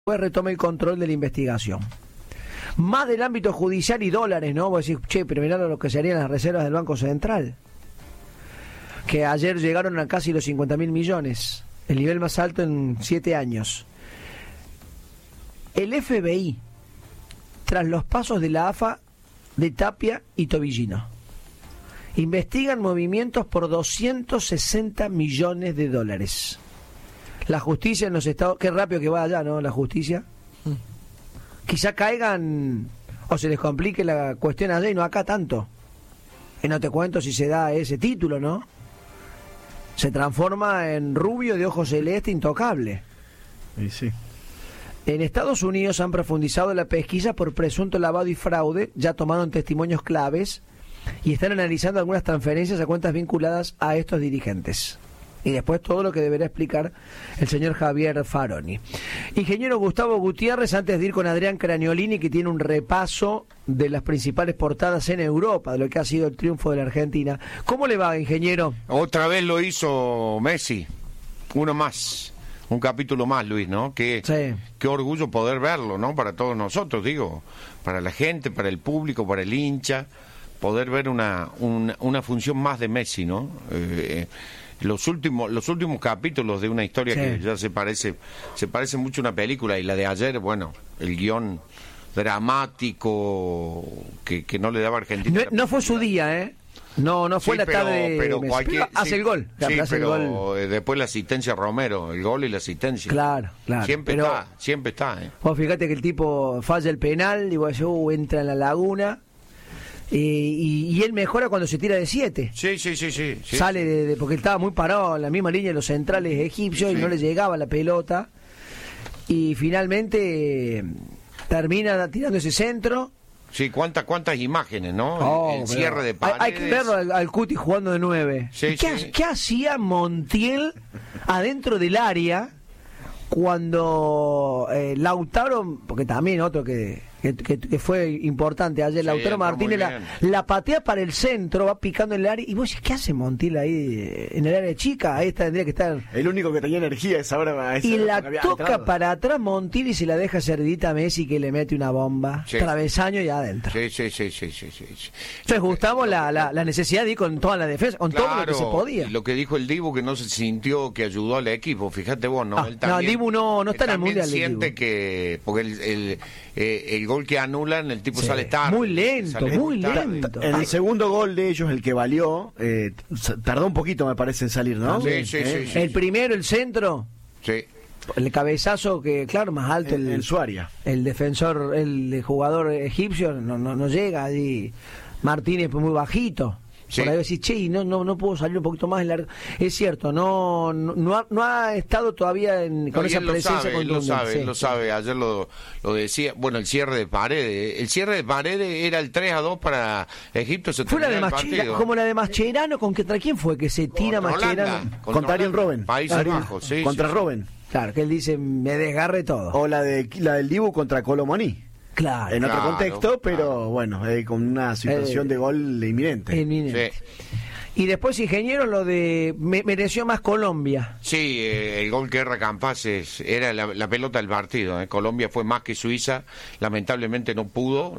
retome el control de la investigación. Más del ámbito judicial y dólares, ¿no? Vos decís, che, pero mirá lo que serían las reservas del Banco Central, que ayer llegaron a casi los 50.000 millones, el nivel más alto en 7 años. El FBI, tras los pasos de la AFA de Tapia y Tobillino, investigan movimientos por 260 millones de dólares. La justicia en los Estados... Qué rápido que va allá, ¿no? La justicia. Quizá caigan o se les complique la cuestión allá y no acá tanto. Y no te cuento si se da ese título, ¿no? Se transforma en rubio de ojos celeste intocable. Y sí. En Estados Unidos han profundizado la pesquisa por presunto lavado y fraude, ya tomaron testimonios claves y están analizando algunas transferencias a cuentas vinculadas a estos dirigentes. Y después todo lo que deberá explicar el señor Javier Faroni. Ingeniero Gustavo Gutiérrez, antes de ir con Adrián Craniolini, que tiene un repaso de las principales portadas en Europa, de lo que ha sido el triunfo de la Argentina. ¿Cómo le va, ingeniero? Otra vez lo hizo Messi, uno más, un capítulo más, Luis, ¿no? Qué orgullo poder verlo, ¿no? Para todos nosotros, digo, para la gente, para el público, para el hincha, poder ver una función más de Messi, ¿no? Los últimos capítulos de una historia que ya se parece mucho a una película, y la de ayer, bueno, el guión dramático que no le daba a Argentina. No fue su día, ¿eh? No fue la tarde. Pero hace el gol. Pero después la asistencia a Romero, el gol y la asistencia. Claro. Siempre está. Vos fíjate que el tipo falla el penal y vos decís, entra en la laguna. Y él mejora cuando se tira de 7. Sí. Sale porque él estaba muy parado en la misma línea de los centrales egipcios y no le llegaba la pelota. Y finalmente termina tirando ese centro. Sí, cuántas imágenes, ¿no? El cierre de Paredes. Hay que verlo al Cuti jugando de 9. ¿Qué hacía Montiel adentro del área cuando Lautaro, porque también otro que fue importante ayer, Lautaro Martínez la patea para el centro, va picando en el área, y vos decís, ¿qué hace Montiel ahí en el área chica? Ahí tendría que estar el único que tenía energía esa hora. Y la toca para atrás Montiel y se la deja cerdita a Messi, que le mete una bomba, travesaño y adentro. Sí. Entonces, Gustavo, la necesidad de ir con toda la defensa, con todo lo que se podía. Y lo que dijo el Dibu, que no se sintió que ayudó al equipo, fíjate vos, ¿no? Él también, el Dibu no está en el Mundial. Siente que, porque el gol que anulan, el tipo sale tarde. Muy lento. En el segundo gol de ellos, el que valió, tardó un poquito, me parece, en salir, ¿no? Sí. El primero, el centro. Sí. El cabezazo que, claro, más alto. El Suaria. El defensor, el jugador egipcio, no llega allí. Martínez pues muy bajito. Por ahí decís, che, no puedo salir un poquito más largo. Es cierto, no ha estado todavía con esa presencia contundente. Él lo sabe, ayer lo decía. Bueno, el cierre de Paredes era el 3-2 para Egipto. Fue la de Mascherano, como la de Mascherano, ¿contra quién fue que se tira Mascherano? Contra Ariel Robben. Países Bajos, contra Robben. Claro, que él dice, me desgarre todo. O la del Dibu contra Colomoni. Claro. En otro contexto, pero bueno, con una situación de gol inminente. Sí. Y después, ingeniero, lo de mereció más Colombia. Sí, el gol que erra Campaces era la pelota del partido. Colombia fue más que Suiza, lamentablemente no pudo,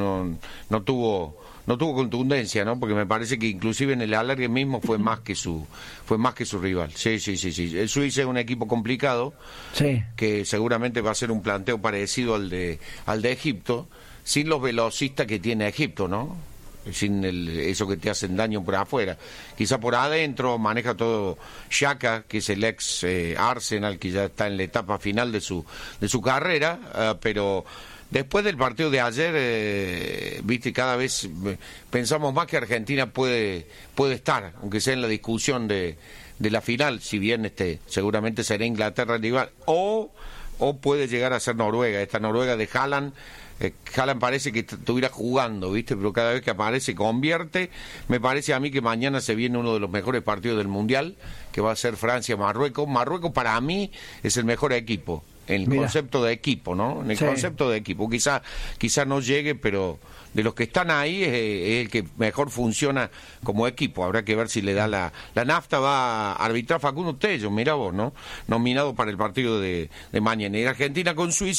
no tuvo contundencia, ¿no? Porque me parece que inclusive en el alargue mismo fue más que su rival. Sí. El Suiza es un equipo complicado, que seguramente va a ser un planteo parecido al de Egipto, sin los velocistas que tiene Egipto, ¿no? Sin eso que te hacen daño por afuera. Quizá por adentro maneja todo Xhaka, que es el ex Arsenal, que ya está en la etapa final de su carrera, pero después del partido de ayer, viste, cada vez pensamos más que Argentina puede estar, aunque sea en la discusión de la final, si bien seguramente será Inglaterra el rival, o puede llegar a ser Noruega, esta Noruega de Haaland. Haaland parece que estuviera jugando, ¿viste? Pero cada vez que aparece, convierte. Me parece a mí que mañana se viene uno de los mejores partidos del Mundial, que va a ser Francia-Marruecos. Marruecos para mí es el mejor equipo. el concepto de equipo, ¿no? En el concepto de equipo. Quizá no llegue, pero de los que están ahí es el que mejor funciona como equipo. Habrá que ver si le da la NAFTA. Va a arbitrar Facundo Tello, mira vos, ¿no? Nominado para el partido de mañana. Y Argentina con Suiza